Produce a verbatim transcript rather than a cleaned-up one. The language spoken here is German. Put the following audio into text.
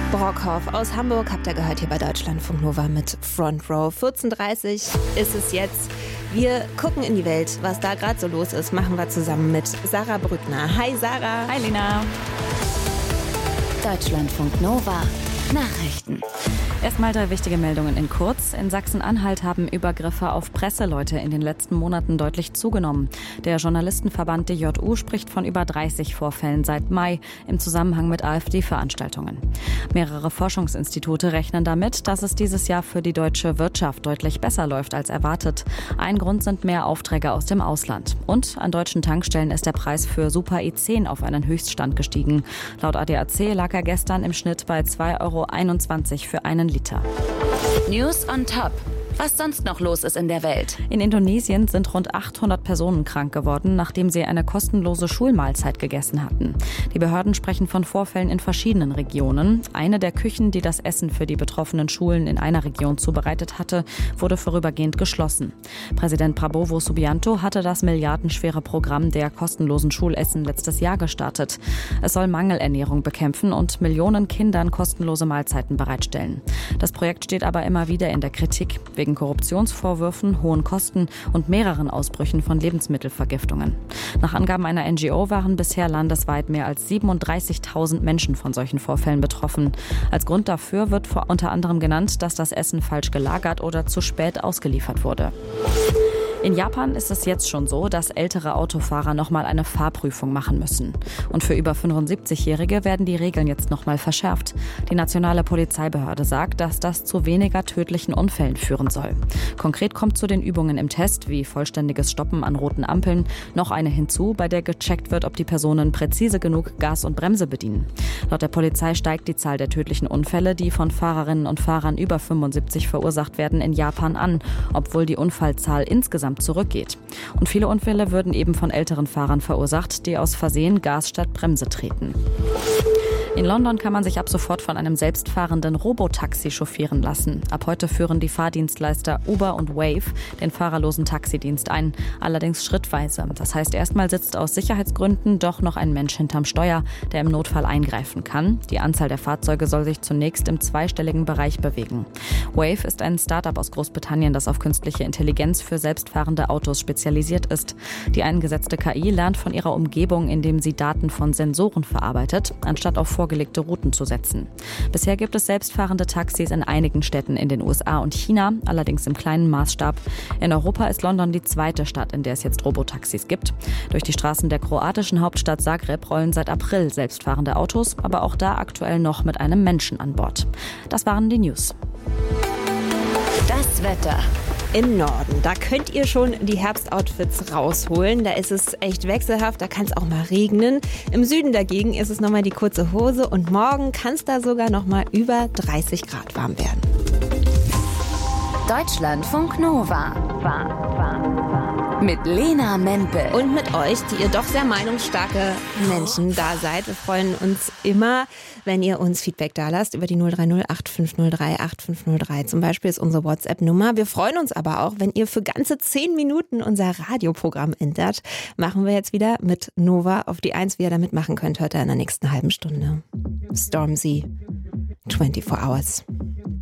Brockhoff aus Hamburg habt ihr gehört hier bei Deutschlandfunk Nova mit Front Row. vierzehn Uhr dreißig ist es jetzt. Wir gucken in die Welt. Was da gerade so los ist, machen wir zusammen mit Sarah Brückner. Hi Sarah. Hi Lena. Deutschlandfunk Nova. Nachrichten. Erstmal drei wichtige Meldungen in kurz. In Sachsen-Anhalt haben Übergriffe auf Presseleute in den letzten Monaten deutlich zugenommen. Der Journalistenverband D J U spricht von über dreißig Vorfällen seit Mai im Zusammenhang mit AfD-Veranstaltungen. Mehrere Forschungsinstitute rechnen damit, dass es dieses Jahr für die deutsche Wirtschaft deutlich besser läuft als erwartet. Ein Grund sind mehr Aufträge aus dem Ausland. Und an deutschen Tankstellen ist der Preis für Super E zehn auf einen Höchststand gestiegen. Laut A D A C lag er gestern im Schnitt bei zwei Euro einundzwanzig für einen Liter. News on top. Was sonst noch los ist in der Welt? In Indonesien sind rund achthundert Personen krank geworden, nachdem sie eine kostenlose Schulmahlzeit gegessen hatten. Die Behörden sprechen von Vorfällen in verschiedenen Regionen. Eine der Küchen, die das Essen für die betroffenen Schulen in einer Region zubereitet hatte, wurde vorübergehend geschlossen. Präsident Prabowo Subianto hatte das milliardenschwere Programm der kostenlosen Schulessen letztes Jahr gestartet. Es soll Mangelernährung bekämpfen und Millionen Kindern kostenlose Mahlzeiten bereitstellen. Das Projekt steht aber immer wieder in der Kritik, wegen Korruptionsvorwürfen, hohen Kosten und mehreren Ausbrüchen von Lebensmittelvergiftungen. Nach Angaben einer N G O waren bisher landesweit mehr als siebenunddreißigtausend Menschen von solchen Vorfällen betroffen. Als Grund dafür wird unter anderem genannt, dass das Essen falsch gelagert oder zu spät ausgeliefert wurde. In Japan ist es jetzt schon so, dass ältere Autofahrer nochmal eine Fahrprüfung machen müssen. Und für über fünfundsiebzigjährige werden die Regeln jetzt nochmal verschärft. Die nationale Polizeibehörde sagt, dass das zu weniger tödlichen Unfällen führen soll. Konkret kommt zu den Übungen im Test, wie vollständiges Stoppen an roten Ampeln, noch eine hinzu, bei der gecheckt wird, ob die Personen präzise genug Gas und Bremse bedienen. Laut der Polizei steigt die Zahl der tödlichen Unfälle, die von Fahrerinnen und Fahrern über fünfundsiebzig verursacht werden, in Japan an, obwohl die Unfallzahl insgesamt zurückgeht. Und viele Unfälle würden eben von älteren Fahrern verursacht, die aus Versehen Gas statt Bremse treten. In London kann man sich ab sofort von einem selbstfahrenden Robotaxi chauffieren lassen. Ab heute führen die Fahrdienstleister Uber und Wave den fahrerlosen Taxidienst ein, allerdings schrittweise. Das heißt, erstmal sitzt aus Sicherheitsgründen doch noch ein Mensch hinterm Steuer, der im Notfall eingreifen kann. Die Anzahl der Fahrzeuge soll sich zunächst im zweistelligen Bereich bewegen. Wave ist ein Start-up aus Großbritannien, das auf künstliche Intelligenz für selbstfahrende Autos spezialisiert ist. Die eingesetzte K I lernt von ihrer Umgebung, indem sie Daten von Sensoren verarbeitet, anstatt auf vorgelegte Routen zu setzen. Bisher gibt es selbstfahrende Taxis in einigen Städten in den U S A und China, allerdings im kleinen Maßstab. In Europa ist London die zweite Stadt, in der es jetzt Robotaxis gibt. Durch die Straßen der kroatischen Hauptstadt Zagreb rollen seit April selbstfahrende Autos, aber auch da aktuell noch mit einem Menschen an Bord. Das waren die News. Das Wetter. Im Norden, da könnt ihr schon die Herbstoutfits rausholen. Da ist es echt wechselhaft, da kann es auch mal regnen. Im Süden dagegen ist es nochmal die kurze Hose und morgen kann es da sogar nochmal über dreißig Grad warm werden. Deutschlandfunk Nova. Mit Lena Mempel. Und mit euch, die ihr doch sehr meinungsstarke Menschen da seid. Wir freuen uns immer, wenn ihr uns Feedback da lasst über die null drei null acht fünf null drei acht fünf null drei. Zum Beispiel ist unsere WhatsApp-Nummer. Wir freuen uns aber auch, wenn ihr für ganze zehn Minuten unser Radioprogramm ändert. Machen wir jetzt wieder mit Nova auf die Eins, wie ihr da mitmachen könnt, hört ihr in der nächsten halben Stunde. Stormzy, vierundzwanzig Hours.